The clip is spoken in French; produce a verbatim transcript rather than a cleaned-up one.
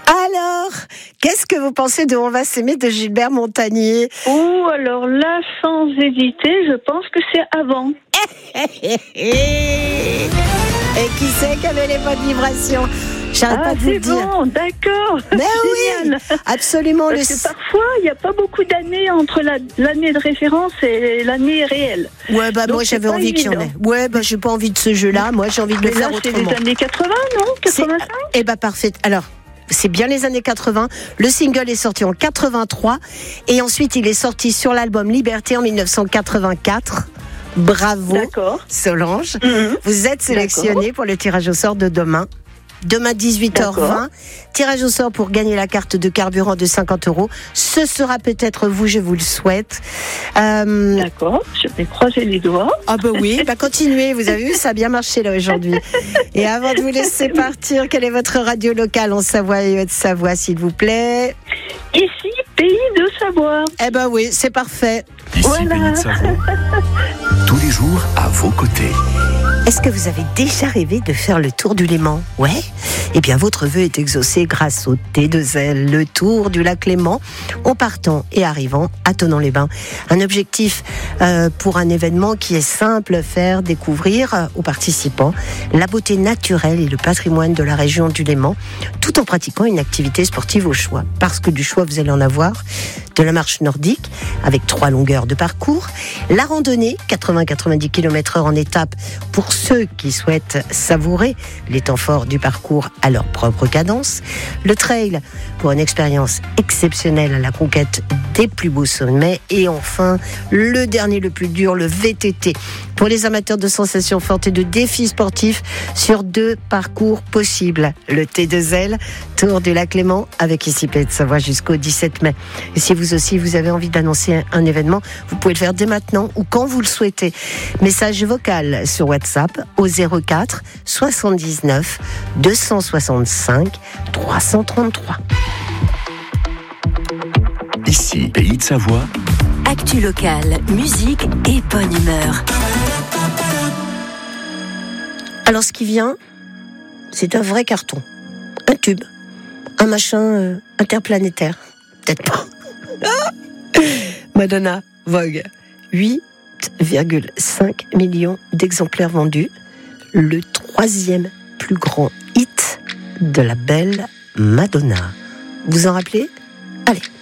Alors, qu'est-ce que vous pensez de On va s'aimer de Gilbert Montagnier? Oh, alors là, sans hésiter, je pense que c'est avant. Et qui c'est qui avait les bonnes vibrations? J'arrête ah, pas de vous le dire. C'est bon, d'accord. Mais oui, absolument. Parce le... que parfois, il n'y a pas beaucoup d'années entre la, l'année de référence et l'année réelle. Ouais, bah donc, moi j'avais envie qu'il y en ait. Ouais, bah j'ai pas envie de ce jeu-là. Moi j'ai envie de le Mais faire là, autrement. C'est les années quatre-vingts, non quatre-vingt-cinq. Eh bah parfait. Alors. C'est bien les années quatre-vingts. Le single est sorti en quatre-vingt-trois et ensuite il est sorti sur l'album Liberté en dix-neuf cent quatre-vingt-quatre. Bravo, D'accord. Solange. Mm-hmm. Vous êtes sélectionnée pour le tirage au sort de demain. Demain dix-huit heures vingt, D'accord. Tirage au sort pour gagner la carte de carburant de cinquante euros. Ce sera peut-être vous, je vous le souhaite. Euh... D'accord, je vais croiser les doigts. Ah bah oui, bah continuez, vous avez vu, ça a bien marché là aujourd'hui. Et avant de vous laisser partir, quelle est votre radio locale en Savoie et Haute-Savoie, s'il vous plaît? Ici, Pays de Savoie. Eh ben oui, c'est parfait. Ici, voilà. Pays de Savoie. Tous les jours, à vos côtés. Est-ce que vous avez déjà rêvé de faire le tour du Léman? Ouais. Eh bien, votre vœu est exaucé grâce au T deux L, le tour du lac Léman, en partant et arrivant à Thonon-les-Bains. Un objectif euh, pour un événement qui est simple, faire découvrir aux participants la beauté naturelle et le patrimoine de la région du Léman, tout en pratiquant une activité sportive au choix. Parce que du choix, vous allez en avoir. De la marche nordique, avec trois longueurs de parcours, la randonnée, quatre-vingts à quatre-vingt-dix kilomètres heure en étape, pour ceux qui souhaitent savourer les temps forts du parcours à leur propre cadence, le trail pour une expérience exceptionnelle à la conquête des plus beaux sommets, et enfin, le dernier, le plus dur, le V T T, pour les amateurs de sensations fortes et de défis sportifs sur deux parcours possibles. Le T deux L, Tour du lac Léman, avec ici Pays de Savoie jusqu'au dix-sept mai. Et si vous aussi, vous avez envie d'annoncer un événement, vous pouvez le faire dès maintenant ou quand vous le souhaitez. Message vocal sur WhatsApp au zéro quatre soixante-dix-neuf deux cent soixante-cinq trois cent trente-trois. Ici, Pays de Savoie. Actu locale, musique et bonne humeur. Alors ce qui vient, c'est un vrai carton. Un tube. Un machin euh, interplanétaire. Peut-être pas. Madonna Vogue. huit virgule cinq millions d'exemplaires vendus. Le troisième plus grand hit de la belle Madonna. Vous en rappelez? Allez.